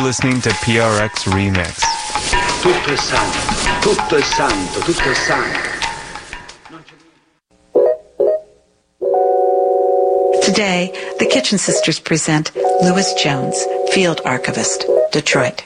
Listening to PRX Remix. Tutto è santo, tutto è santo, tutto è santo. Today, the Kitchen Sisters present Lewis Jones, Field Archivist, Detroit.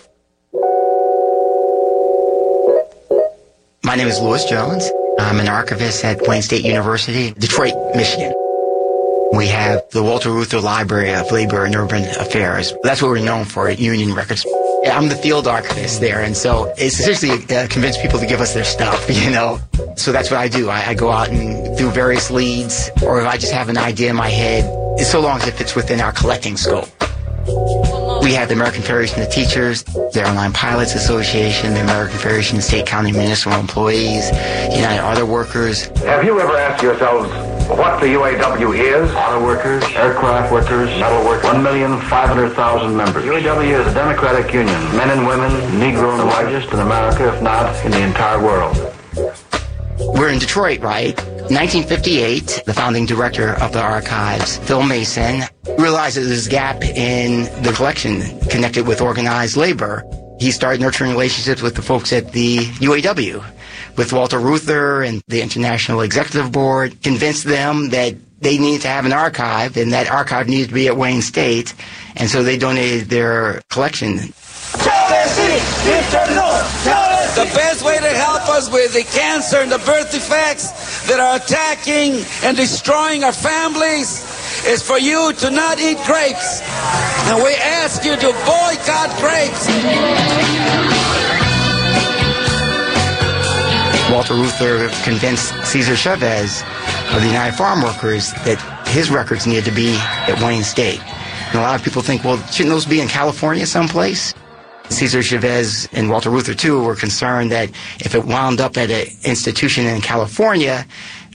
My name is Lewis Jones. I'm an archivist at Wayne State University, Detroit, Michigan. We have the Walter Reuther Library of Labor and Urban Affairs. That's what we're known for at Union Records. I'm the field archivist there, and so it's essentially convince people to give us their stuff, you know. So that's what I do. I go out and do various leads, or if I just have an idea in my head, so long as it fits within our collecting scope. We have the American Federation of Teachers, the Airline Pilots Association, the American Federation of State, County, Municipal Employees, United Auto Workers. Have you ever asked yourselves what the UAW is? Auto workers, aircraft workers, metal workers, 1,500,000 members. UAW is a democratic union. Men and women, Negro and the largest in America, if not in the entire world. We're in Detroit, right? 1958, the founding director of the archives, Phil Mason, realized that there's a gap in the collection connected with organized labor. He started nurturing relationships with the folks at the UAW, with Walter Reuther and the International Executive Board, convinced them that they needed to have an archive, and that archive needed to be at Wayne State, and so they donated their collection. The best way to help us with the cancer and the birth defects that are attacking and destroying our families is for you to not eat grapes. And we ask you to boycott grapes. Walter Reuther convinced Cesar Chavez of the United Farm Workers that his records needed to be at Wayne State. And a lot of people think, well, shouldn't those be in California someplace? Cesar Chavez and Walter Reuther, too, were concerned that if it wound up at an institution in California,